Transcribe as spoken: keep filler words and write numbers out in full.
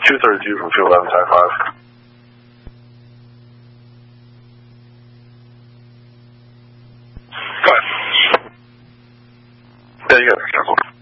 two thirty-two from field eleven, tie five. Go ahead. Yeah, you got it.